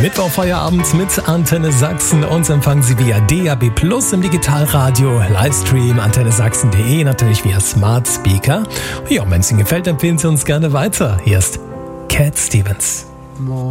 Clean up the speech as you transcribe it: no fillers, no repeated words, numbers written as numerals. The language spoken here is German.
Mittwochfeierabend mit Antenne Sachsen. Uns empfangen Sie via DAB+ im Digitalradio, Livestream, antennesachsen.de, natürlich via Smart Speaker. Ja, wenn es Ihnen gefällt, empfehlen Sie uns gerne weiter. Hier ist Cat Stevens.